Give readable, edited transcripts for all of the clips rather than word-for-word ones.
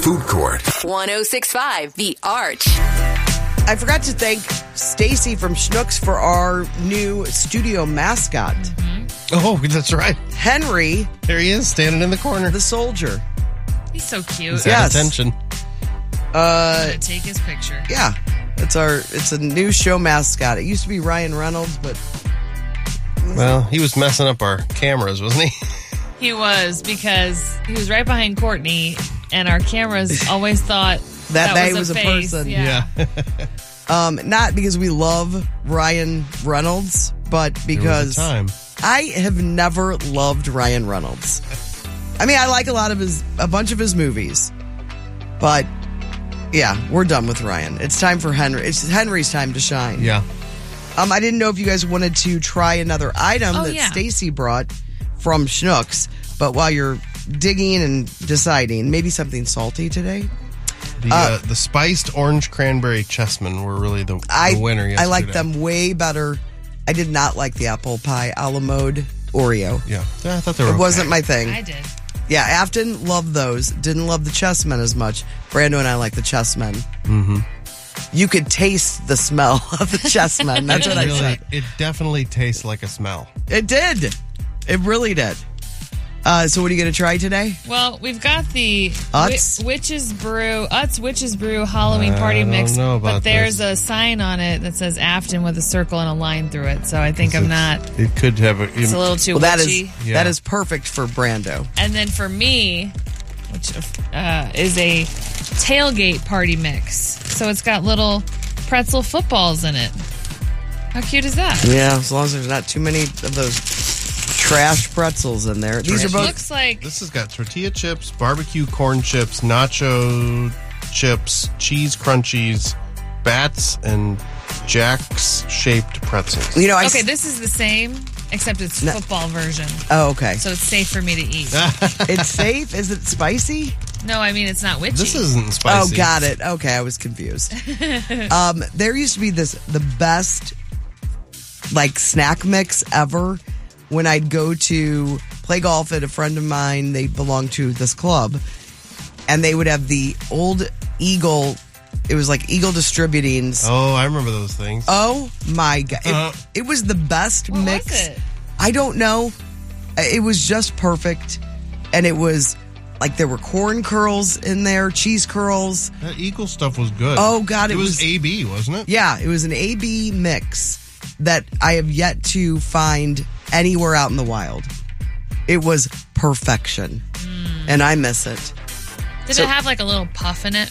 Food Court. 106.5 The Arch. I forgot to thank Stacy from Schnucks for our new studio mascot. Oh, that's right. Henry. There he is, standing in the corner. The soldier. He's so cute. He's Yes. got attention. I'm gonna take his picture. Yeah. It's a new show mascot. It used to be Ryan Reynolds, but Well, he was messing up our cameras, wasn't he? He was, because he was right behind Courtney, and our cameras always thought that was was a face. person. Yeah. Not because we love Ryan Reynolds, but because There was a time. I have never loved Ryan Reynolds. I mean, I like a bunch of his movies, but yeah, we're done with Ryan. It's time for Henry. It's Henry's time to shine. Yeah. I didn't know if you guys wanted to try another item that yeah. Stacy brought from Schnucks, but while you're digging and deciding, maybe something salty today. The spiced orange cranberry chessmen were really the winner yesterday. I like them way better. I did not like the apple pie a la mode Oreo. Yeah, I thought they were It okay. wasn't my thing. I did. Yeah, Afton loved those. Didn't love the chessmen as much. Brando and I like the chessmen. Mm-hmm. You could taste the smell of the chessmen. That's what I said. It definitely tastes like a smell. It did. It really did. So what are you going to try today? Well, we've got the Utz? Witch's Brew Halloween Party Mix, know about but there's this. a sign on it that says Afton with a circle and a line through it, so I think I'm not. It could have It's a little too Well, witchy. that is perfect for Brando. And then for me, which is a tailgate party mix, so it's got little pretzel footballs in it. How cute is that? Yeah, as long as there's not too many of those trash pretzels in there. These are It both. looks like This has got tortilla chips, barbecue corn chips, nacho chips, cheese crunchies, bats, and Jack's-shaped pretzels. You know, okay. This is the same, except it's football version, Oh, okay. so it's safe for me to eat. It's safe. Is it spicy? No, I mean it's not witchy. This isn't spicy. Oh, got it. Okay, I was confused. There used to be the best like snack mix ever when I'd go to play golf at a friend of mine. They belonged to this club, and they would have the old Eagle. It was like Eagle Distributing's. Oh, I remember those things. Oh my God. It was the best What mix. was it? I don't know. It was just perfect. And it was like there were corn curls in there, cheese curls. That Eagle stuff was good. Oh, God, It it was was- AB, wasn't it? Yeah, it was an AB mix that I have yet to find anywhere out in the wild. It was perfection. And I miss it. Did So- it have like a little puff in it?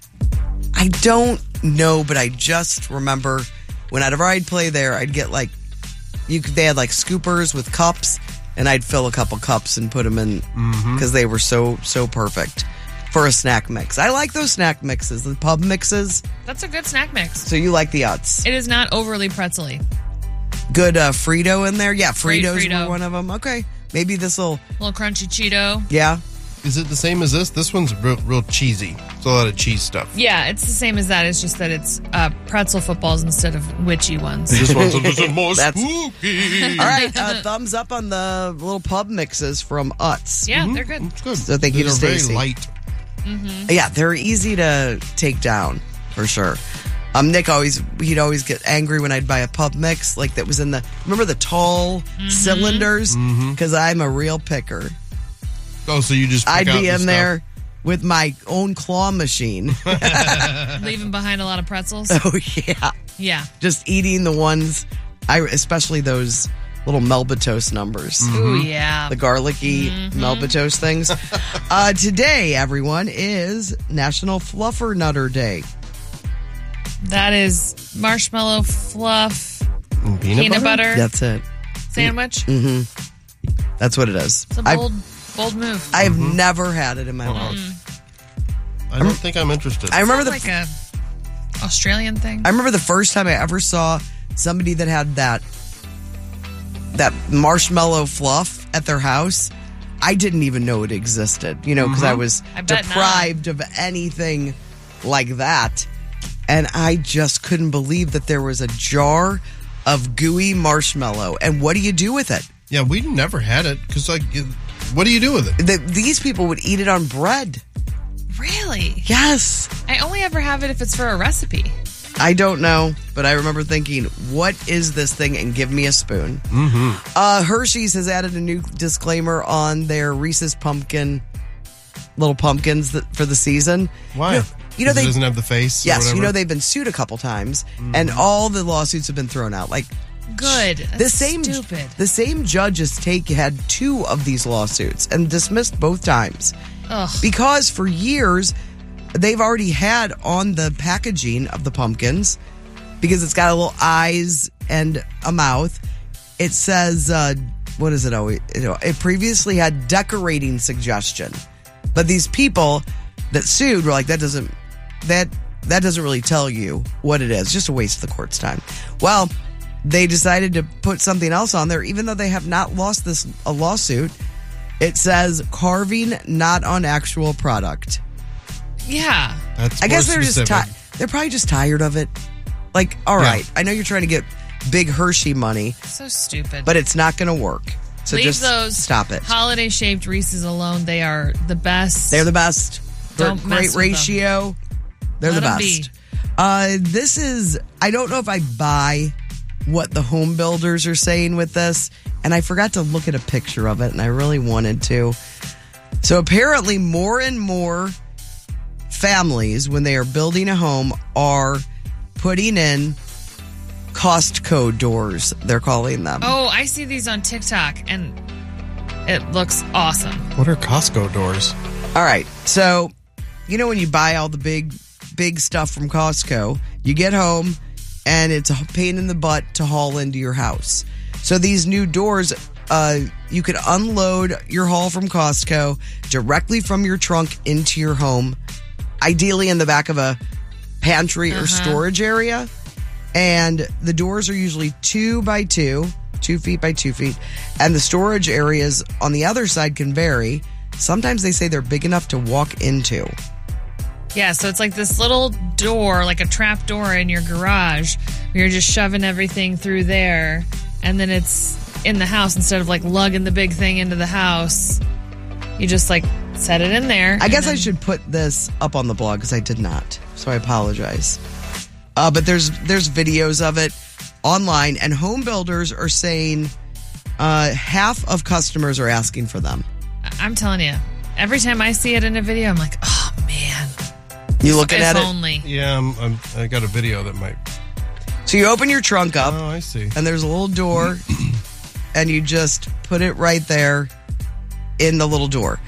I don't know, but I just remember whenever I'd play there, I'd get like, they had like scoopers with cups, and I'd fill a couple cups and put them in because they were so perfect for a snack mix. I like those snack mixes, the pub mixes. That's a good snack mix. So you like the Utz. It is not overly pretzely. Good Frito in there? Yeah, Fritos Frito. were one of them. Okay. Maybe this will, A little crunchy Cheeto. yeah. Is it the same as this? This one's real cheesy. It's a lot of cheese stuff. Yeah, it's the same as that. It's just that it's pretzel footballs instead of witchy ones. This one's a little more That's- spooky. All right. Thumbs up on the little pub mixes from Utz. Yeah, they're good. It's good. So thank you to They're Stacy. very light. Yeah, they're easy to take down for sure. Nick he'd always get angry when I'd buy a pub mix like that was in remember the tall cylinders? Because I'm a real picker. Oh, so you just pick I'd out be the in stuff. there with my own claw machine. Leaving behind a lot of pretzels. Oh yeah, Yeah. just eating the ones. Especially those little Melba Toast numbers. Ooh, yeah. The garlicky Melba Toast things. Today, everyone, is National Fluffer Nutter Day. That is marshmallow fluff And peanut butter That's it. sandwich. That's what it is. It's a bold move. I have never had it in my life. I don't think I'm interested. I remember Sounds like a Australian thing. I remember the first time I ever saw somebody that had that marshmallow fluff at their house. I didn't even know it existed, because I was I bet deprived of anything like that. And I just couldn't believe that there was a jar of gooey marshmallow. And what do you do with it? Yeah, we never had it because, what do you do with it? These people would eat it on bread. Really? Yes. I only ever have it if it's for a recipe. I don't know, but I remember thinking, what is this thing? And give me a spoon. Mm-hmm. Hershey's has added a new disclaimer on their Reese's little pumpkins for the season. Why? You know it they doesn't have the face. Yes, or whatever? you know they've been sued a couple times, and all the lawsuits have been thrown out. Like, Good. That's stupid. The same judges had 2 of these lawsuits and dismissed both times. Ugh. Because for years they've already had on the packaging of the pumpkins, because it's got a little eyes and a mouth, it says what is it always? It previously had decorating suggestion, but these people that sued were like, that doesn't really tell you what it is. Just a waste of the court's time. Well, they decided to put something else on there, even though they have not lost a lawsuit. It says carving not on actual product. Yeah. That's I guess more they're just specific. they're probably just tired of it. Like, all right, I know you're trying to get big Hershey money, So stupid. but it's not going to work. So Leave just those stop it. holiday-shaped Reese's alone. They are the best. They're the best. Don't mess Great with ratio. They're Let the 'em best. This is, I don't know if I buy what the home builders are saying with this, and I forgot to look at a picture of it, and I really wanted to. So apparently more and more families, when they are building a home, are putting in Costco doors, they're calling them. Oh, I see these on TikTok, and it looks awesome. What are Costco doors? All right. So, you know when you buy all the big stuff from Costco, you get home and it's a pain in the butt to haul into your house. So these new doors, you could unload your haul from Costco directly from your trunk into your home, ideally in the back of a pantry or storage area. And the doors are usually 2 by 2 feet by 2 feet. And the storage areas on the other side can vary. Sometimes they say they're big enough to walk into. Yeah, so it's like this little door, like a trap door in your garage, where you're just shoving everything through there, and then it's in the house instead of like lugging the big thing into the house. You just like set it in there. I guess I should put this up on the blog because I did not, so I apologize. But there's videos of it online, and home builders are saying half of customers are asking for them. I'm telling you, every time I see it in a video, I'm like, oh man. You looking If at it? only. Yeah, I got a video that might. So you open your trunk up, Oh, I see. and there's a little door, and you just put it right there in the little door.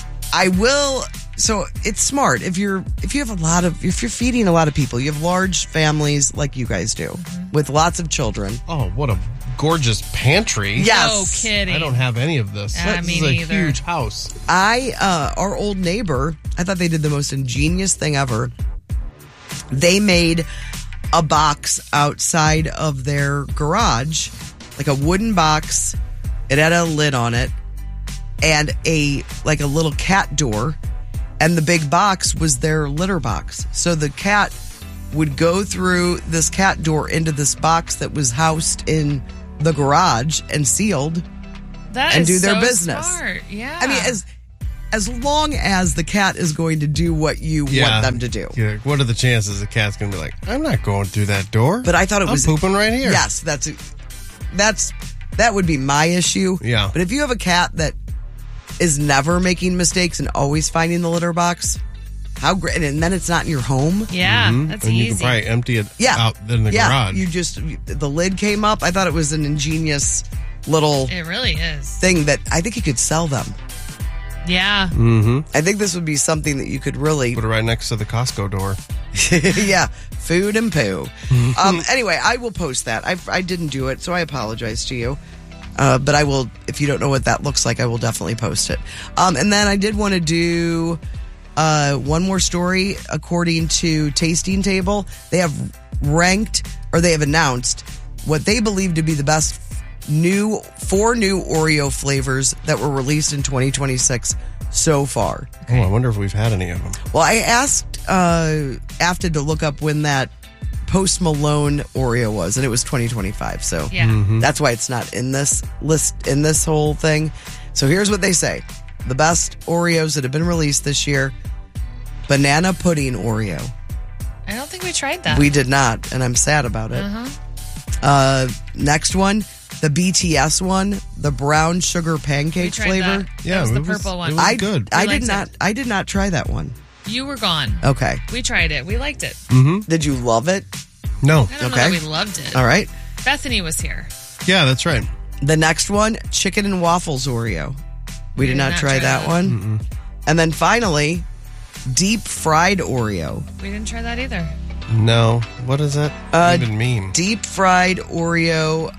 So it's smart if you're feeding a lot of people, you have large families like you guys do with lots of children. Oh, what a gorgeous pantry. Yes. No kidding. I don't have any of this. This me is a neither. huge house. Our old neighbor, I thought they did the most ingenious thing ever. They made a box outside of their garage, like a wooden box. It had a lid on it and a little cat door. And the big box was their litter box. So the cat would go through this cat door into this box that was housed in the garage and sealed. That and is do their so business. Smart. Yeah. I mean, as long as the cat is going to do what you want them to do. Yeah, what are the chances the cat's going to be like, I'm not going through that door? But I thought it I'm was pooping right here. Yes, that would be my issue. Yeah. But if you have a cat that is never making mistakes and always finding the litter box, how great! And then it's not in your home. yeah, that's And easy. you can probably empty it Yeah, out in the garage. The lid came up. I thought it was an ingenious little It really is. thing that I think you could sell them. Yeah. I think this would be something that you could really, Put it right next to the Costco door. yeah, food and poo. Anyway, I will post that. I didn't do it, so I apologize to you. But I will, if you don't know what that looks like, I will definitely post it. And then I did want to do one more story. According to Tasting Table, they have announced what they believe to be the best four new Oreo flavors that were released in 2026 so far. Oh, I wonder if we've had any of them. Well, I asked Afton to look up when that Post Malone Oreo was, and it was 2025. So Yeah. that's why it's not in this list, in this whole thing. So here's what they say. The best Oreos that have been released this year. banana pudding Oreo. I don't think we tried that. We did not, and I'm sad about it. Next one, the BTS one, the brown sugar pancake flavor. That. Yeah, that was the purple one. It was good. I did not try that one. You were gone. Okay. We tried it. We liked it. Mm-hmm. Did you love it? No. I don't know that we loved it. All right. Bethany was here. Yeah, that's right. The next one, chicken and waffles Oreo. We did not try that one. Mm-mm. And then finally, deep fried Oreo. We didn't try that either. No. What does that even mean? Deep fried Oreo.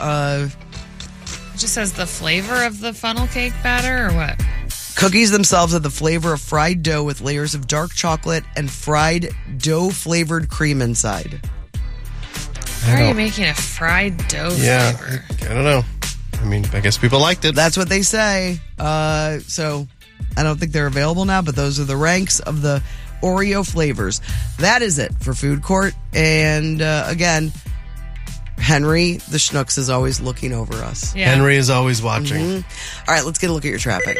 It just says the flavor of the funnel cake batter or what? Cookies themselves have the flavor of fried dough with layers of dark chocolate and fried dough-flavored cream inside. How are you making a fried dough flavor? I don't know. I mean, I guess people liked it. That's what they say. So I don't think they're available now, but those are the ranks of the Oreo flavors. That is it for Food Court. And again, Henry, the Schnooks, is always looking over us. Yeah. Henry is always watching. Mm-hmm. All right, let's get a look at your traffic.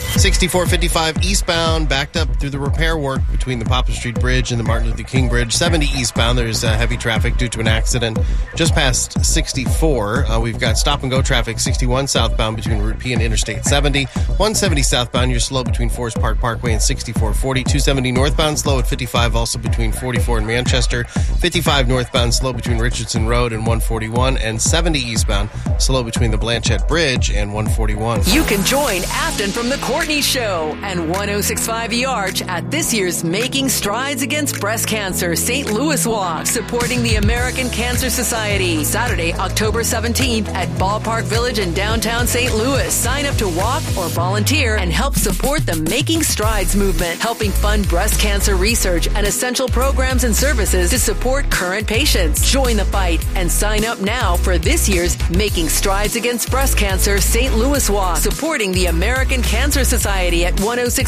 6455 eastbound, backed up through the repair work between the Poplar Street Bridge and the Martin Luther King Bridge. 70 eastbound, there's heavy traffic due to an accident just past 64. We've got stop-and-go traffic, 61 southbound between Route P and Interstate 70. 170 southbound, you're slow between Forest Park Parkway and 6440. 270 northbound, slow at 55, also between 44 and Manchester. 55 northbound, slow between Richardson Road and 141. And 70 eastbound, slow between the Blanchette Bridge and 141. You can join Afton from the Courtney Show and 106.5 The Arch at this year's Making Strides Against Breast Cancer St. Louis Walk, supporting the American Cancer Society. Saturday, October 17th at Ballpark Village in downtown St. Louis. Sign up to walk or volunteer and help support the Making Strides movement, helping fund breast cancer research and essential programs and services to support current patients. Join the fight and sign up now for this year's Making Strides Against Breast Cancer St. Louis Walk, supporting the American Cancer Society at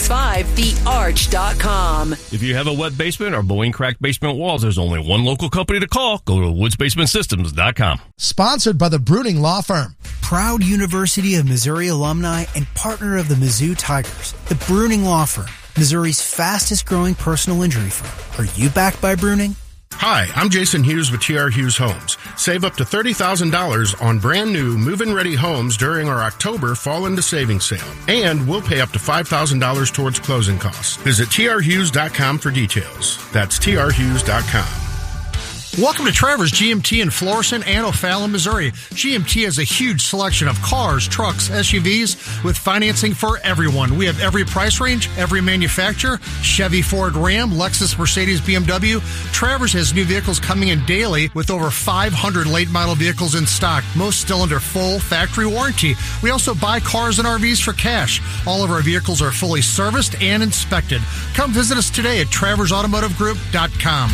1065thearch.com. If you have a wet basement or blowing cracked basement walls, there's only one local company to call. Go to woodsbasementsystems.com. Sponsored by the Bruning Law Firm. Proud University of Missouri alumni and partner of the Mizzou Tigers, the Bruning Law Firm, Missouri's fastest growing personal injury firm. Are you backed by Bruning? Hi, I'm Jason Hughes with TR Hughes Homes. Save up to $30,000 on brand new move-in ready homes during our October Fall into Savings sale. And we'll pay up to $5,000 towards closing costs. Visit trhughes.com for details. That's trhughes.com. Welcome to Travers GMT in Florissant and O'Fallon, Missouri. GMT has a huge selection of cars, trucks, SUVs with financing for everyone. We have every price range, every manufacturer, Chevy, Ford, Ram, Lexus, Mercedes, BMW. Travers has new vehicles coming in daily with over 500 late model vehicles in stock, most still under full factory warranty. We also buy cars and RVs for cash. All of our vehicles are fully serviced and inspected. Come visit us today at TraversAutomotiveGroup.com.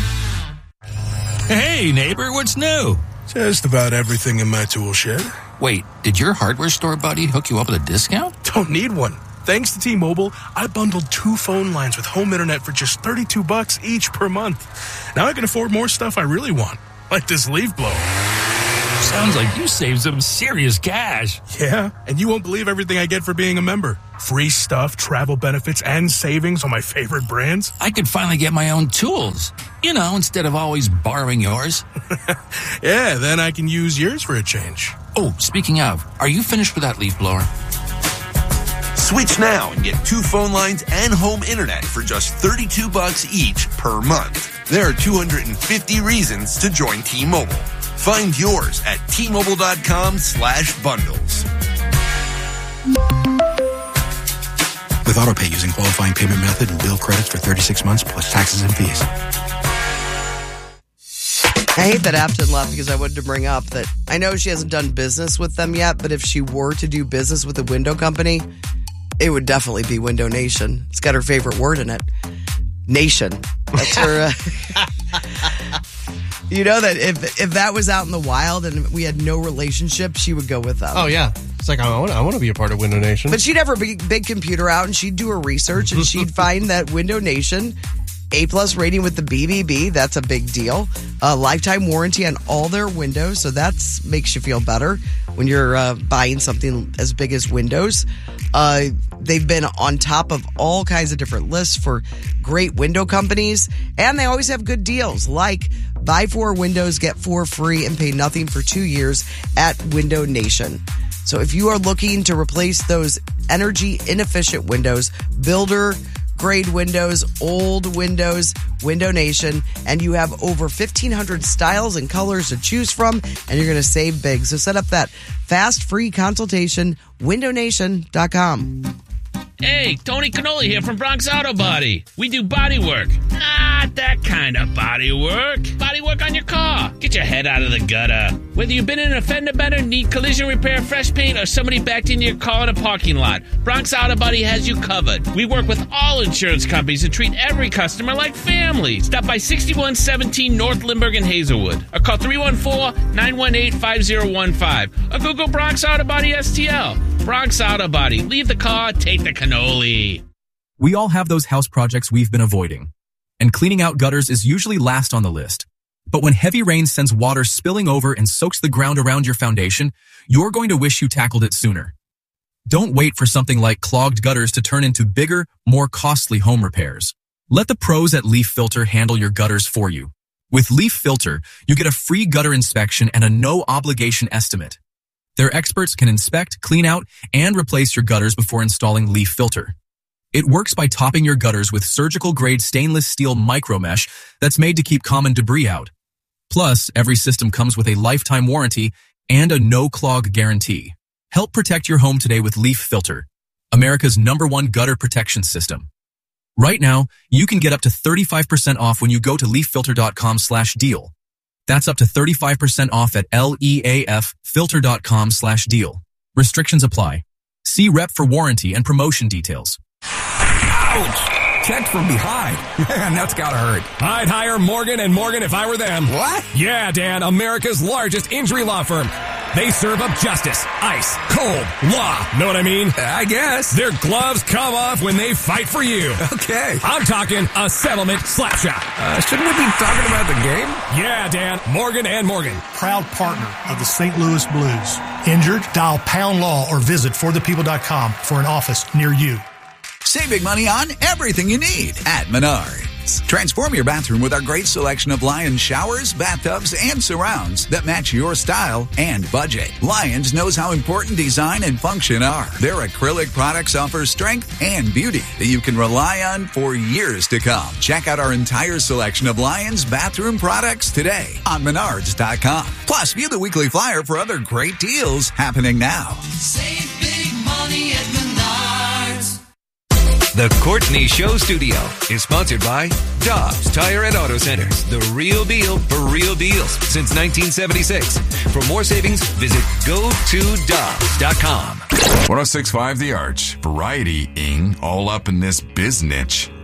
Hey, neighbor, what's new? Just about everything in my tool shed. Wait, did your hardware store buddy hook you up with a discount? Don't need one. Thanks to T-Mobile, I bundled 2 phone lines with home internet for just $32 each per month. Now I can afford more stuff I really want, like this leaf blower. Sounds like you saved some serious cash. Yeah, and you won't believe everything I get for being a member. Free stuff, travel benefits, and savings on my favorite brands. I could finally get my own tools. You know, instead of always borrowing yours. Yeah, then I can use yours for a change. Oh, speaking of, are you finished with that leaf blower? Switch now and get 2 phone lines and home internet for just $32 each per month. There are 250 reasons to join T-Mobile. Find yours at T-Mobile.com/bundles. With AutoPay using qualifying payment method and bill credits for 36 months plus taxes and fees. I hate that Afton left because I wanted to bring up that I know she hasn't done business with them yet, but if she were to do business with a window company, it would definitely be Window Nation. It's got her favorite word in it. Nation. That's her. You know that if that was out in the wild and we had no relationship, she would go with them. Oh, yeah. It's like, I want to be a part of Window Nation. But she'd have her big computer out and she'd do her research and she'd find that Window Nation, A+ rating with the BBB, that's a big deal. Lifetime warranty on all their windows, so that makes you feel better when you're buying something as big as windows. They've been on top of all kinds of different lists for great window companies, and they always have good deals, like buy 4 windows, get 4 free, and pay nothing for 2 years at Window Nation. So if you are looking to replace those energy inefficient windows, builder grade windows, old windows, Window Nation, and you have over 1,500 styles and colors to choose from, and you're going to save big. So set up that fast, free consultation, windownation.com. Hey, Tony Cannoli here from Bronx Auto Body. We do body work. Not that kind of body work. Body work on your car. Get your head out of the gutter. Whether you've been in a fender bender, need collision repair, fresh paint, or somebody backed into your car in a parking lot, Bronx Auto Body has you covered. We work with all insurance companies and treat every customer like family. Stop by 6117 North Lindbergh in Hazelwood, or call 314-918-5015, or Google Bronx Auto Body STL. Bronx Auto Body. Leave the car, take the cannoli. We all have those house projects we've been avoiding, and cleaning out gutters is usually last on the list. But when heavy rain sends water spilling over and soaks the ground around your foundation, you're going to wish you tackled it sooner. Don't wait for something like clogged gutters to turn into bigger, more costly home repairs. Let the pros at Leaf Filter handle your gutters for you. With Leaf Filter, you get a free gutter inspection and a no-obligation estimate. Their experts can inspect, clean out, and replace your gutters before installing Leaf Filter. It works by topping your gutters with surgical-grade stainless steel micromesh that's made to keep common debris out. Plus, every system comes with a lifetime warranty and a no-clog guarantee. Help protect your home today with Leaf Filter, America's #1 gutter protection system. Right now, you can get up to 35% off when you go to leaffilter.com/deal. That's up to 35% off at leaffilter.com/deal. Restrictions apply. See rep for warranty and promotion details. Ouch! Checked from behind. Man, that's gotta hurt. I'd hire Morgan & Morgan if I were them. What? Yeah, Dan, America's largest injury law firm. They serve up justice, ice, cold, law. Know what I mean? I guess. Their gloves come off when they fight for you. Okay. I'm talking a settlement slap shot. Shouldn't we be talking about the game? Yeah, Dan, Morgan & Morgan. Proud partner of the St. Louis Blues. Injured? Dial Pound Law or visit forthepeople.com for an office near you. Save big money on everything you need at Menards. Transform your bathroom with our great selection of Lions showers, bathtubs, and surrounds that match your style and budget. Lions knows how important design and function are. Their acrylic products offer strength and beauty that you can rely on for years to come. Check out our entire selection of Lions bathroom products today on Menards.com. Plus, view the weekly flyer for other great deals happening now. Save big money at Menards. The Courtney Show Studio is sponsored by Dobbs Tire and Auto Centers, the real deal for real deals since 1976. For more savings, visit GoToDobbs.com. 106.5 The Arch. Variety-ing all up in this biznitch.